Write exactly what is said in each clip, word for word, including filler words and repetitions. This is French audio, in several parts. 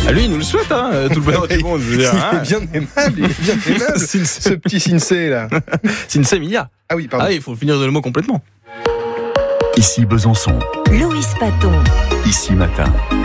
Ah, lui, il nous le souhaite, hein, tout le bonheur du monde. Je veux dire, il hein. est bien aimable, il est bien aimable, ce petit Sinsé là. Sinsé Mia. Ah oui, pardon. Ah, il faut finir le mot complètement. Ici Besançon. Loïs Paton. Ici Matin.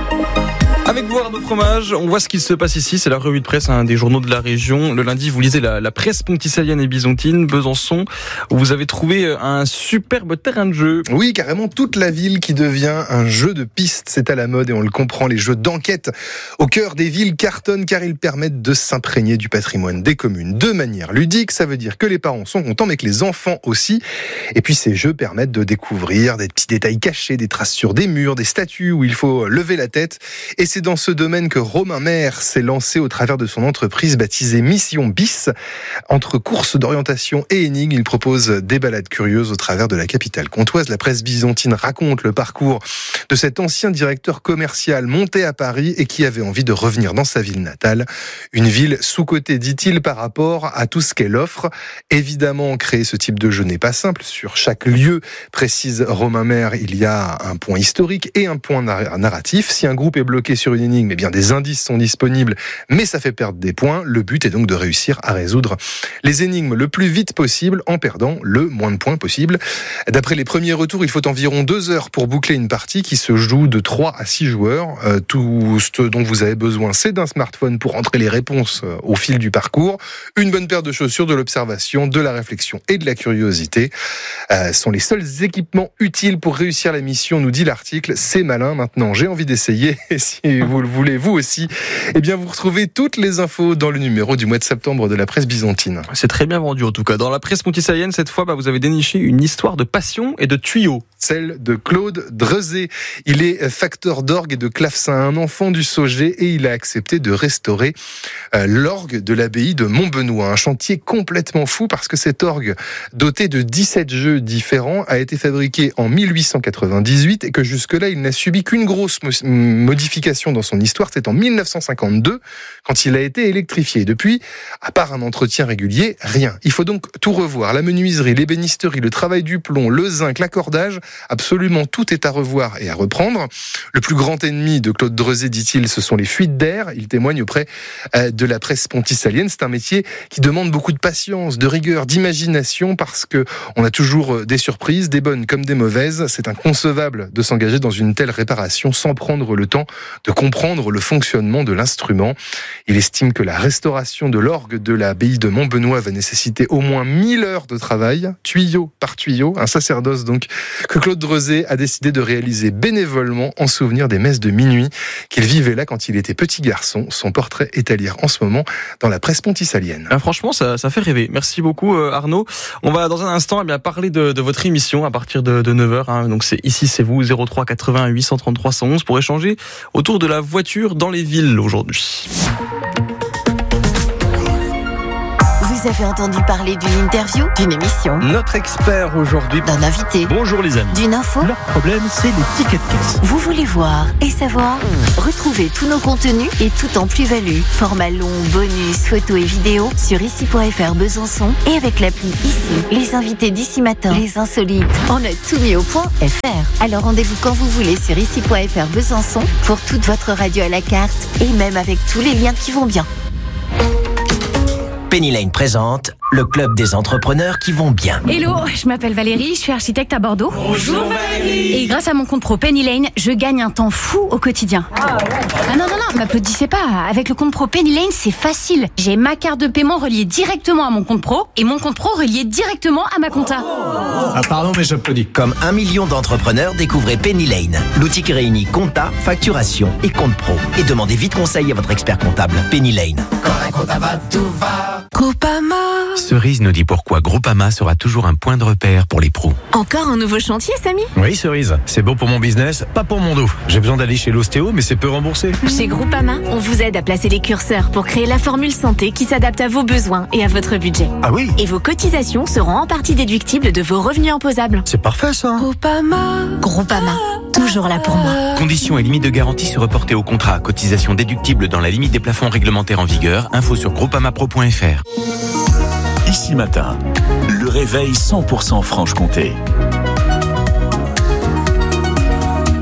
Avec vous Arnaud Fromage, on voit ce qui se passe ici, c'est la revue de presse hein, des journaux de la région. Le lundi, vous lisez la, la presse ponticalienne et byzantine, Besançon, où vous avez trouvé un superbe terrain de jeu. Oui, carrément toute la ville qui devient un jeu de piste, c'est à la mode et on le comprend. Les jeux d'enquête au cœur des villes cartonnent car ils permettent de s'imprégner du patrimoine des communes de manière ludique. Ça veut dire que les parents sont contents, mais que les enfants aussi. Et puis ces jeux permettent de découvrir des petits détails cachés, des traces sur des murs, des statues où il faut lever la tête. Et c'est dans ce domaine que Romain Maire s'est lancé au travers de son entreprise baptisée Mission Bis. Entre courses d'orientation et énigmes, il propose des balades curieuses au travers de la capitale comtoise. La presse byzantine raconte le parcours de cet ancien directeur commercial monté à Paris et qui avait envie de revenir dans sa ville natale. Une ville sous-cotée, dit-il, par rapport à tout ce qu'elle offre. Évidemment, créer ce type de jeu n'est pas simple. Sur chaque lieu, précise Romain Maire, il y a un point historique et un point narratif. Si un groupe est bloqué sur une énigme, eh bien des indices sont disponibles, mais ça fait perdre des points. Le but est donc de réussir à résoudre les énigmes le plus vite possible en perdant le moins de points possible. D'après les premiers retours, il faut environ deux heures pour boucler une partie qui se joue de trois à six joueurs. Euh, tout ce dont vous avez besoin, c'est d'un smartphone pour entrer les réponses au fil du parcours, une bonne paire de chaussures, de l'observation, de la réflexion et de la curiosité. Euh, sont les seuls équipements utiles pour réussir la mission, nous dit l'article. C'est malin, maintenant j'ai envie d'essayer. Et si vous le voulez, vous aussi, eh bien vous retrouvez toutes les infos dans le numéro du mois de septembre de la presse byzantine. C'est très bien vendu en tout cas. Dans la presse ponticalienne, cette fois, bah, vous avez déniché une histoire de passion et de tuyaux. Celle de Claude Drezé. Il est facteur d'orgue et de clavecin, un enfant du Sauget, et il a accepté de restaurer euh, l'orgue de l'abbaye de Montbenoît. Un chantier complètement fou parce que cet orgue, doté de dix-sept jeux différents, a été fabriqué en mille huit cent quatre-vingt-dix-huit et que jusque-là, il n'a subi qu'une grosse mo- modification dans son histoire. C'est en mille neuf cent cinquante-deux quand il a été électrifié. Depuis, à part un entretien régulier, rien. Il faut donc tout revoir. La menuiserie, l'ébénisterie, le travail du plomb, le zinc, l'accordage, absolument tout est à revoir et à reprendre. Le plus grand ennemi de Claude Drezé, dit-il, ce sont les fuites d'air. Il témoigne auprès de la presse ponticalienne. C'est un métier qui demande beaucoup de patience, de rigueur, d'imagination parce que on a toujours des surprises, des bonnes comme des mauvaises. C'est inconcevable de s'engager dans une telle réparation sans prendre le temps de comprendre le fonctionnement de l'instrument. Il estime que la restauration de l'orgue de l'abbaye de Montbenoît va nécessiter au moins mille heures de travail, tuyau par tuyau, un sacerdoce donc que Claude Drezé a décidé de réaliser bénévolement en souvenir des messes de minuit qu'il vivait là quand il était petit garçon. Son portrait est à lire en ce moment dans la presse ponticalienne. Ah, franchement, ça, ça fait rêver. Merci beaucoup euh, Arnaud. On va dans un instant eh bien, parler de, de votre émission à partir de, de neuf heures. Hein. Donc c'est ici, c'est vous, zéro trois quatre-vingts huit cent trente-trois cent onze pour échanger autour de la voiture dans les villes aujourd'hui. Vous avez entendu parler d'une interview, d'une émission, Notre expert aujourd'hui. d'un invité, Bonjour les amis. d'une info. Leur problème, c'est les tickets de caisse. Vous voulez voir et savoir? Retrouvez tous nos contenus et tout en plus-value. Format long, bonus, photos et vidéos sur ici point f r Besançon et avec l'appli Ici. Les invités d'ici matin, les insolites. On a tout mis au point F R. Alors rendez-vous quand vous voulez sur ici point f r Besançon pour toute votre radio à la carte et même avec tous les liens qui vont bien. Penny Lane présente le club des entrepreneurs qui vont bien. Hello, je m'appelle Valérie, je suis architecte à Bordeaux. Bonjour Valérie. Et grâce à mon compte pro Penny Lane, je gagne un temps fou au quotidien. Ah, ouais. ah non, non, non, m'applaudissez pas. Avec le compte pro Penny Lane, c'est facile. J'ai ma carte de paiement reliée directement à mon compte pro et mon compte pro relié directement à ma compta. Ah pardon, mais j'applaudis. Comme un million d'entrepreneurs, découvrez Penny Lane, l'outil qui réunit compta, facturation et compte pro. Et demandez vite conseil à votre expert comptable. Penny Lane. Quand un compta va, tout va. Groupama. Cerise nous dit pourquoi Groupama sera toujours un point de repère pour les pros. Encore un nouveau chantier, Samy? Oui, Cerise, c'est bon pour mon business, pas pour mon dos. J'ai besoin d'aller chez l'ostéo, mais c'est peu remboursé. Chez Groupama, on vous aide à placer les curseurs pour créer la formule santé qui s'adapte à vos besoins et à votre budget. Ah oui? Et vos cotisations seront en partie déductibles de vos revenus imposables. C'est parfait ça. Groupama. Groupama, toujours là pour moi. Conditions et limites de garantie se reporter au contrat. Cotisation déductible dans la limite des plafonds réglementaires en vigueur. Info sur groupamapro point f r. Ici Matin, le réveil cent pour cent Franche-Comté.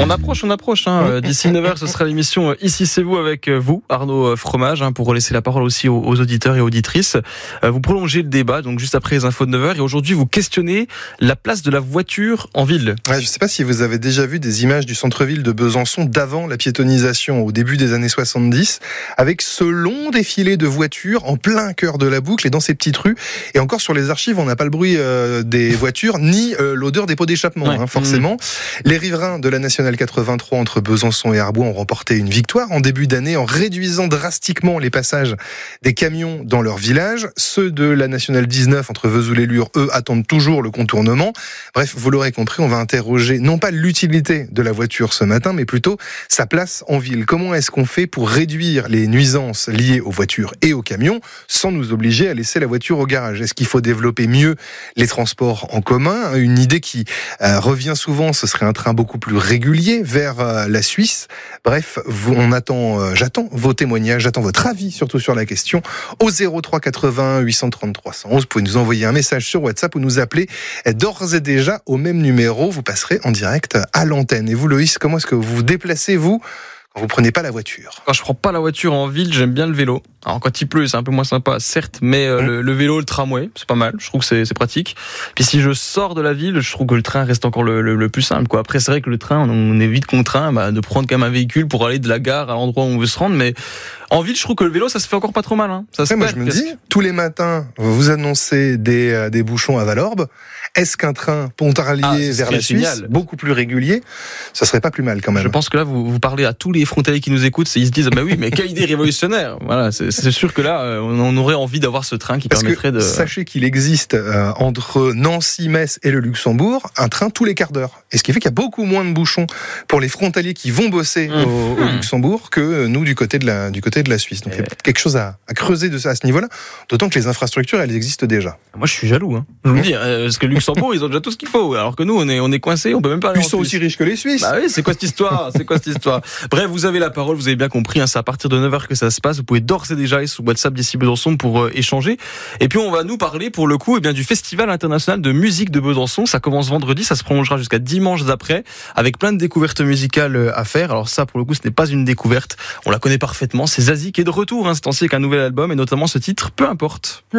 On approche, on approche. Hein. D'ici neuf heures, ce sera l'émission Ici c'est vous avec vous, Arnaud Fromage, hein, pour laisser la parole aussi aux, aux auditeurs et auditrices. Vous prolongez le débat, donc juste après les infos de neuf heures. Et aujourd'hui, vous questionnez la place de la voiture en ville. Ouais, je ne sais pas si vous avez déjà vu des images du centre-ville de Besançon d'avant la piétonisation, au début des années soixante-dix, avec ce long défilé de voitures en plein cœur de la boucle et dans ces petites rues. Et encore sur les archives, on n'a pas le bruit euh, des voitures ni euh, l'odeur des pots d'échappement, ouais. hein, forcément. Mmh. Les riverains de la nationale quatre-vingt-trois entre Besançon et Arbois ont remporté une victoire en début d'année en réduisant drastiquement les passages des camions dans leur village. Ceux de la nationale dix-neuf entre Vesoul et Lure, eux, attendent toujours le contournement. Bref, vous l'aurez compris, on va interroger non pas l'utilité de la voiture ce matin, mais plutôt sa place en ville. Comment est-ce qu'on fait pour réduire les nuisances liées aux voitures et aux camions sans nous obliger à laisser la voiture au garage? Est-ce qu'il faut développer mieux les transports en commun? Une idée qui euh, revient souvent, ce serait un train beaucoup plus régulier vers euh, la Suisse. Bref, vous, on attend, euh, j'attends vos témoignages, j'attends votre avis surtout sur la question au zéro trois quatre-vingts huit cent trente trois cent onze. Vous pouvez nous envoyer un message sur WhatsApp ou nous appeler d'ores et déjà au même numéro. Vous passerez en direct à l'antenne. Et vous, Loïs, comment est-ce que vous vous déplacez, vous, quand vous prenez pas la voiture? Quand je prends pas la voiture en ville, j'aime bien le vélo. Alors quand il pleut, c'est un peu moins sympa, certes, mais euh, mmh. le, le vélo, le tramway, c'est pas mal. Je trouve que c'est, c'est pratique. Puis si je sors de la ville, je trouve que le train reste encore le, le, le plus simple, quoi. Après, c'est vrai que le train, on est vite contraint bah, de prendre quand même un véhicule pour aller de la gare à l'endroit où on veut se rendre, mais en ville, je trouve que le vélo, ça se fait encore pas trop mal. Hein. Ça se moi, je me presque. dis, tous les matins, vous annoncez des, euh, des bouchons à Valorbe. Est-ce qu'un train Pontarlier ah, vers la Suisse, génial. beaucoup plus régulier, ça serait pas plus mal quand même? Je pense que là, vous, vous parlez à tous les frontaliers qui nous écoutent, ils se disent, bah oui, mais quelle idée révolutionnaire. Voilà, c'est, c'est sûr que là, on aurait envie d'avoir ce train qui Parce permettrait que, de... Sachez qu'il existe euh, entre Nancy, Metz et le Luxembourg un train tous les quarts d'heure. Et ce qui fait qu'il y a beaucoup moins de bouchons pour les frontaliers qui vont bosser mmh. au, au Luxembourg que nous du côté de la, du côté de la Suisse. Donc et... il y a peut-être quelque chose à, à creuser de ça à ce niveau-là. D'autant que les infrastructures, elles existent déjà. Moi, je suis jaloux. Hein. Je vous mmh. dis, euh, parce que le Luxembourg, ils ont déjà tout ce qu'il faut. Alors que nous, on est, on est coincés, on peut même pas aller Ils en sont Suisse. aussi riches que les Suisses. Bah oui, c'est quoi cette histoire? C'est quoi cette histoire? Bref, vous avez la parole, vous avez bien compris. Hein, c'est à partir de neuf heures que ça se passe. Vous pouvez d'ores et déjà aller sur WhatsApp d'ici Besançon pour euh, échanger. Et puis, on va nous parler, pour le coup, eh bien, du Festival international de musique de Besançon. Ça commence vendredi, ça se prolongera jusqu'à dimanche d'après, avec plein de découvertes musicales à faire. Alors ça, pour le coup, ce n'est pas une découverte. On la connaît parfaitement. C'est Zazie qui est de retour, hein, ce temps-ci, avec un nouvel album, et notamment ce titre, Peu importe.